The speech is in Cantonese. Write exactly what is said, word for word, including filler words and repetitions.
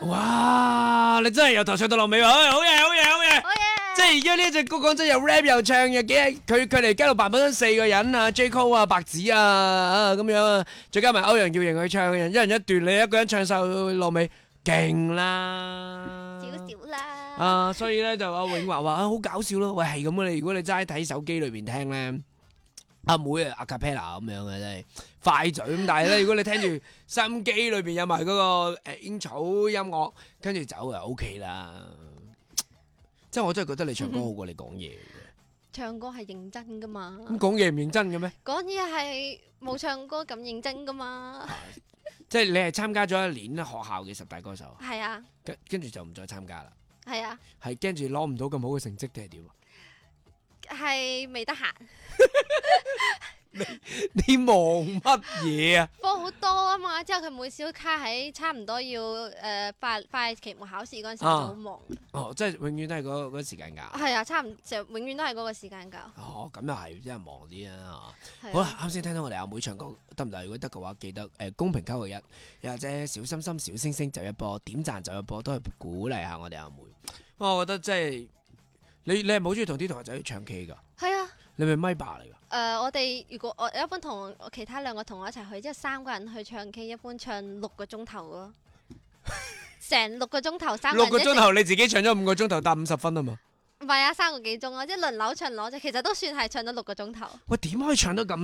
哇！你真係由頭唱到落尾喎，好嘢，好嘢，好嘢！ 好嘢！ 即係而家呢一隻歌講真又 rap 又唱又幾，佢佢哋加到扮本身四個人啊 ，J Cole 啊、白子啊咁樣啊，再加埋歐陽耀瑩去唱嘅人，一人一段，你一個人唱晒落尾，勁啦！ 少少啦。 啊，所以咧就阿永華話啊，好搞笑咯！喂，係咁嘅你，如果你齋睇手機裏邊聽咧。阿妹啊，阿卡佩拉咁樣嘅真係快嘴咁，但係咧，如果你聽住收音機裏邊有埋嗰個誒煙草音樂，跟住走就 O K 啦。即係我真係覺得你唱歌好過你講嘢嘅。 唱歌係認真噶嘛？ 咁講嘢唔認真嘅咩？ 講嘢係冇唱歌咁認真噶嘛？ 即係你係參加咗一年學校嘅十大歌手。 係啊。 跟跟住就唔再參加啦。 係啊。 係跟住攞唔到咁好嘅成績定係點啊？ 係未得閒。 你你忙乜嘢啊？ 科好多啊嘛，之後佢每次都卡喺差唔多要誒快快期末考試嗰陣時就好忙。 哦，即係永遠都係嗰嗰個時間㗎。 係啊，差唔就永遠都係嗰個時間㗎。 哦，咁又係，真係忙啲啊！好啦，啱先聽到我哋阿妹唱歌得唔得？如果得嘅話，記得誒公屏扣個一，又或者小心心、小星星就一波，點讚就一波，都係鼓勵下我哋阿妹。哇，我覺得即係你你係冇中意同啲同學仔去唱 K 㗎？ 係啊。 你咪咪霸嚟㗎？ 誒，我哋如果我一般同其他兩個同學一齊去，即係三個人去唱 K，一般唱六個鐘頭咯，成六個鐘頭三個人。 六個鐘頭你自己唱咗五個鐘頭，答五十分啊嘛？ 唔係啊，三個幾鐘啊，即係輪流唱攞啫，其實都算係唱咗六個鐘頭。 喂，點可以唱到咁